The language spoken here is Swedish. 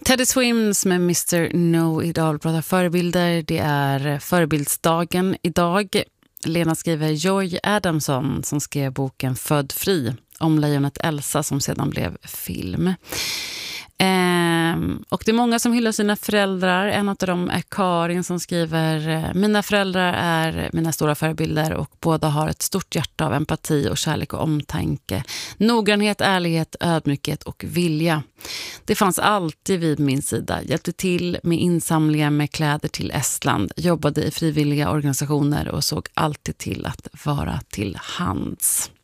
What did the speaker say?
Teddy Swims med Mr. Know-It-All pratar förebilder. Det är förebildsdagen idag. Lena skriver Joy Adamson som skrev boken Född fri om lejonet Elsa som sedan blev film. Och det är många som hyllar sina föräldrar. En av dem är Karin som skriver mina föräldrar är mina stora förebilder och båda har ett stort hjärta av empati och kärlek och omtanke. Noggrannhet, ärlighet, ödmjukhet och vilja. Det fanns alltid vid min sida. Hjälpte till med insamlingar med kläder till Estland. Jobbade i frivilliga organisationer och såg alltid till att vara till hands.